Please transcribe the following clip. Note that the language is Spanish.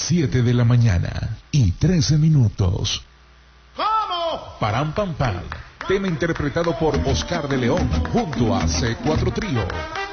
7 de la mañana y 13 minutos. ¿Cómo? Param pam pam. Tema interpretado por Oscar de León junto a C4 Trío.